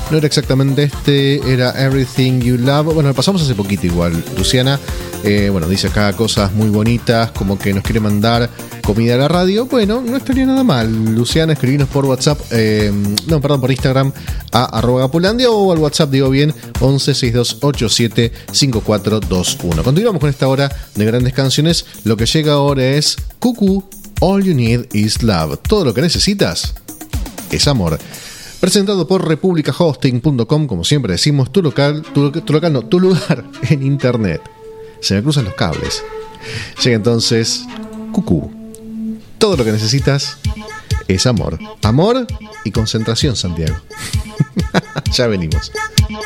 No era exactamente este, era Everything You Love. Bueno, lo pasamos hace poquito igual, Luciana. Bueno, dice acá cosas muy bonitas, como que nos quiere mandar comida a la radio. Bueno, no estaría nada mal. Luciana, escribinos por WhatsApp, por Instagram a @gapulandia o al WhatsApp, digo bien, 11 6287 5421. Continuamos con esta hora de grandes canciones. Lo que llega ahora es Cuckoo, All You Need Is Love. Todo lo que necesitas es amor. Presentado por republicahosting.com, como siempre decimos, tu lugar en internet. Se me cruzan los cables. Llega entonces Cucú. Todo lo que necesitas es amor. Amor y concentración, Santiago. Ya venimos.